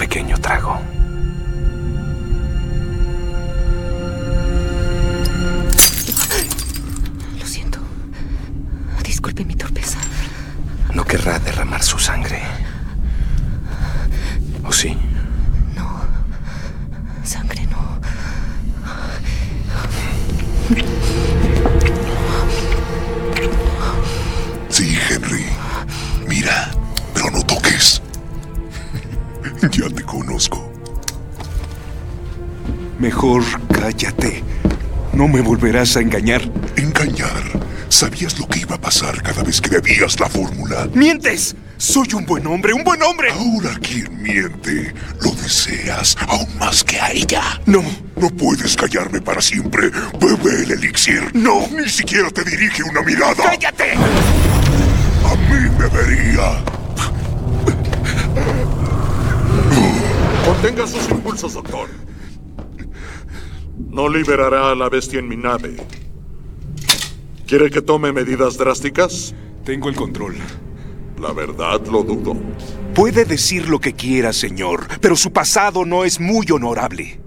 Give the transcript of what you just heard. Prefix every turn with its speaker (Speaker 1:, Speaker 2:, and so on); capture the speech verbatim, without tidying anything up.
Speaker 1: pequeño trago.
Speaker 2: Lo siento. Disculpe mi torpeza.
Speaker 1: No querrá derramar su sangre. ¿O sí?
Speaker 2: No. Sangre no.
Speaker 3: Sí, Henry. Mira, pero no toques. Ya te conozco.
Speaker 4: Mejor cállate. No me volverás a engañar.
Speaker 3: ¿Engañar? ¿Sabías lo que iba a pasar cada vez que bebías la fórmula?
Speaker 4: ¡Mientes! ¡Soy un buen hombre, un buen hombre!
Speaker 3: Ahora, ¿quién miente? Lo deseas aún más que a ella.
Speaker 4: No.
Speaker 3: No puedes callarme para siempre. Bebe el elixir.
Speaker 4: No.
Speaker 3: Ni siquiera te dirige una mirada.
Speaker 4: ¡Cállate!
Speaker 3: A mí me vería.
Speaker 5: Contenga sus impulsos, doctor. No liberará a la bestia en mi nave. ¿Quiere que tome medidas drásticas?
Speaker 4: Tengo el control.
Speaker 5: La verdad, lo dudo.
Speaker 4: Puede decir lo que quiera, señor, pero su pasado no es muy honorable.